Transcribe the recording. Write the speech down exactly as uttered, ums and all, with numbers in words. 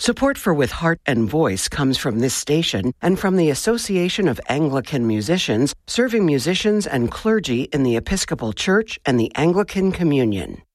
Support for With Heart and Voice comes from this station and from the Association of Anglican Musicians, serving musicians and clergy in the Episcopal Church and the Anglican Communion.